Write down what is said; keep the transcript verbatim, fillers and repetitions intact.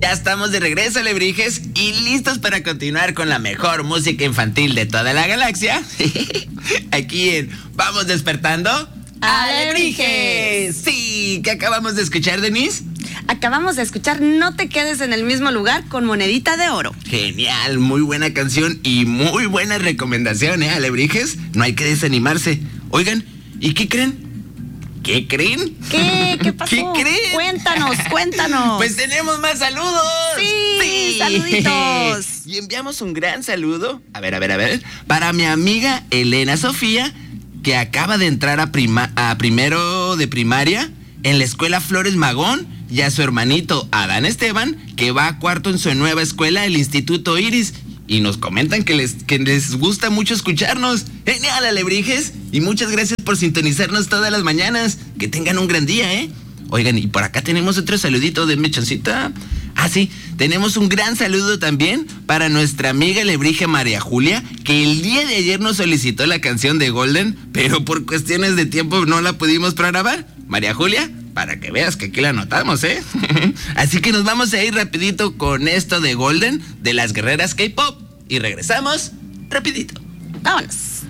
Ya estamos de regreso, alebrijes, y listos para continuar con la mejor música infantil de toda la galaxia. Aquí en Vamos Despertando ¡Alebrijes! Sí, ¿qué acabamos de escuchar, Denise? Acabamos de escuchar No te quedes en el mismo lugar con Monedita de Oro. Genial, muy buena canción y muy buena recomendación, ¿eh, alebrijes? No hay que desanimarse. Oigan, ¿y qué creen? ¿Qué creen? ¿Qué? ¿Qué pasó? ¿Qué creen? Cuéntanos, cuéntanos. Pues tenemos más saludos. Sí, sí, saluditos. Y enviamos un gran saludo, a ver, a ver, a ver, para mi amiga Elena Sofía, que acaba de entrar a, prima, a primero de primaria en la escuela Flores Magón, y a su hermanito Adán Esteban, que va a cuarto en su nueva escuela, el Instituto Iris. Y nos comentan que les, que les gusta mucho escucharnos. ¡Genial, alebrijes! Y muchas gracias por sintonizarnos todas las mañanas. Que tengan un gran día, ¿eh? Oigan, y por acá tenemos otro saludito de Mechoncita. Ah, sí, tenemos un gran saludo también para nuestra amiga alebrije María Julia, que el día de ayer nos solicitó la canción de Golden, pero por cuestiones de tiempo no la pudimos programar. María Julia, para que veas que aquí la anotamos, ¿eh? Así que nos vamos a ir rapidito con esto de Golden, de las guerreras K-pop. Y regresamos rapidito. Vámonos.